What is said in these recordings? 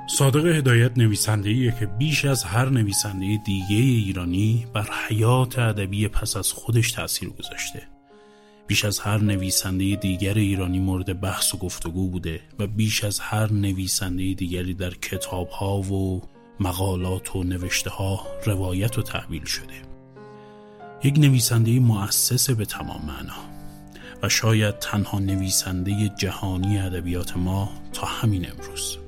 صادق هدایت نویسنده‌ایه که بیش از هر نویسنده دیگه ایرانی بر حیات ادبی پس از خودش تأثیر گذاشته. بیش از هر نویسنده دیگر ایرانی مورد بحث و گفتگو بوده و بیش از هر نویسنده دیگری در کتاب‌ها و مقالات و نوشته‌ها روایت و تحویل شده. یک نویسنده مؤسس به تمام معنا و شاید تنها نویسنده جهانی ادبیات ما تا همین امروز.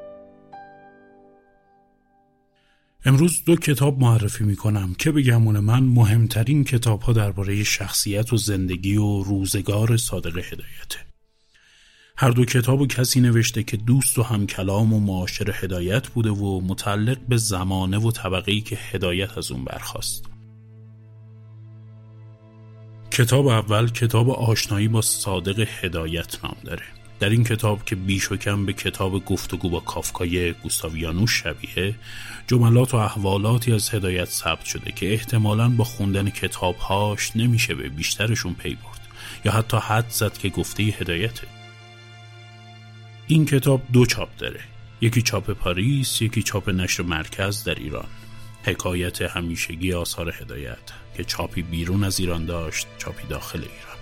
امروز 2 کتاب معرفی میکنم که به گمان من مهمترین کتاب‌ها درباره شخصیت و زندگی و روزگار صادق هدایته. هر 2 کتابو کسی نوشته که دوست و همکلام و معاشر هدایت بوده و متعلق به زمانه و طبقه‌ای که هدایت از اون برخاست. کتاب اول کتاب آشنایی با صادق هدایت نام داره. در این کتاب که بیش و کم به کتاب گفتگو با کافکای گوستاو یانوش شبیه، جملات و احوالاتی از هدایت ثبت شده که احتمالاً با خوندن کتابهاش نمیشه به بیشترشون پی برد یا حتی حد زد که گفته هدایته. این کتاب 2 چاپ داره، یکی چاپ پاریس، یکی چاپ نشر مرکز در ایران. حکایت همیشگی آثار هدایت که چاپی بیرون از ایران داشت، چاپی داخل ایران.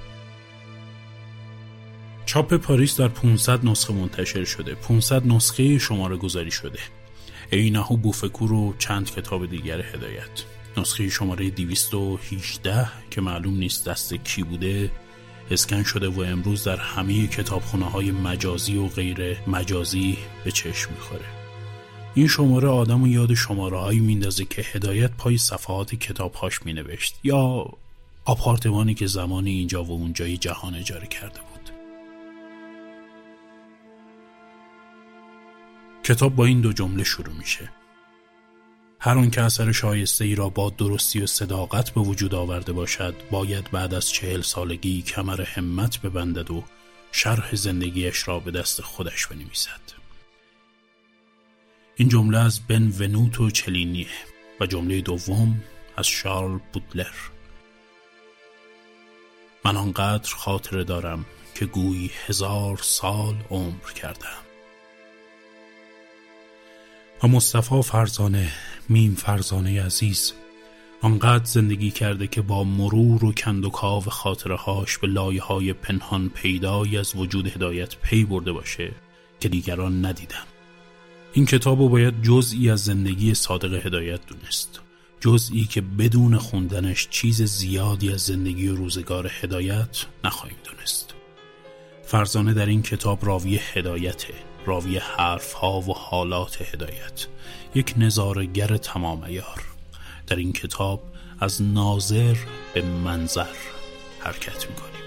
چاپ پاریس در 500 نسخه منتشر شده، 500 نسخه شماره گذاری شده. اینهو بوفکور و چند کتاب دیگر هدایت. نسخه شماره 218 که معلوم نیست دست کی بوده اسکن شده و امروز در همه کتابخونه‌های مجازی و غیر مجازی به چشم می‌خوره. این شماره آدمو یاد شماره‌هایی میندازه که هدایت پای صفحات کتاب‌هاش مینوشت یا آپارتمانی که زمانی اینجا و اونجای جهان اجاره کرده بود. کتاب با این 2 جمله شروع میشه: هر آن که اثر شایسته ای را با درستی و صداقت به وجود آورده باشد، باید بعد از 40 سالگی کمر همت ببندد و شرح زندگیش را به دست خودش بنویسد. این جمله از بنونوتو چلینیه و جمله دوم از شارل بودلر. من آنقدر خاطره دارم که گویی 1000 سال عمر کردم. و مصطفی فرزانه، میم فرزانه عزیز، آنقدر زندگی کرده که با مرور و کندوکاو خاطرهاش به لایه‌های پنهان پیدایی از وجود هدایت پی برده باشه که دیگران ندیدن. این کتابو باید جزئی از زندگی صادق هدایت دونست، جزئی که بدون خوندنش چیز زیادی از زندگی و روزگار هدایت نخواهیم دونست. فرزانه در این کتاب راوی هدایته، راوی حرفها و حالات هدایت، یک نظاره‌گر تمام عیار. در این کتاب از ناظر به منظر حرکت می‌کنیم.